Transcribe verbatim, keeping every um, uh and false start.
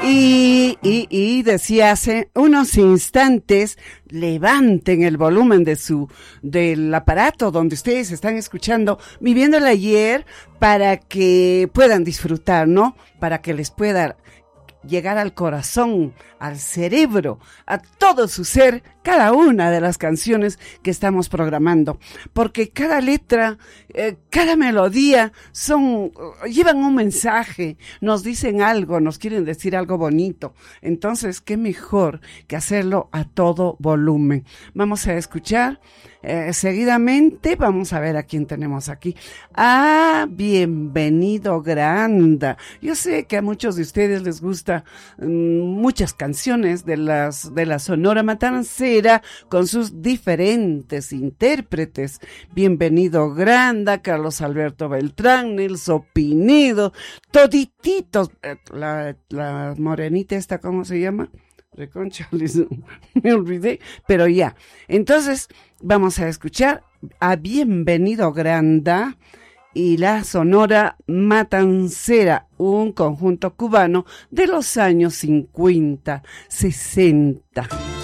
Y, y, y decía hace unos instantes, levanten el volumen de su, del aparato donde ustedes están escuchando Viviendo el Ayer para que puedan disfrutar, ¿no? Para que les pueda llegar al corazón, al cerebro, a todo su ser, cada una de las canciones que estamos programando, porque cada letra, eh, cada melodía son, llevan un mensaje, nos dicen algo, nos quieren decir algo bonito. Entonces, qué mejor que hacerlo a todo volumen. Vamos a escuchar eh, seguidamente, vamos a ver a quién tenemos aquí. Ah, bienvenido Granda. Yo sé que a muchos de ustedes les gusta mmm, muchas canciones de las de la Sonora Matancera con sus diferentes intérpretes. Bienvenido Granda, Carlos Alberto Beltrán, Nelson Pinedo, todititos, eh, la, la morenita esta, ¿cómo se llama? Reconcha, me olvidé, pero ya. Entonces, vamos a escuchar a Bienvenido Granda y la Sonora Matancera, un conjunto cubano de los años cincuenta, sesenta.